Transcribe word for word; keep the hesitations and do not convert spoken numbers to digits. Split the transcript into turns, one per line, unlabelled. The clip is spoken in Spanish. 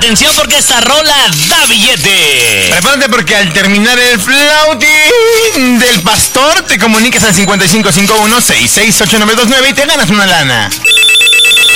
Atención porque esta rola da billete.
Prepárate porque al terminar el flautín del pastor te comunicas al cinco cinco cinco uno seis seis ocho nueve dos nueve y te ganas una lana.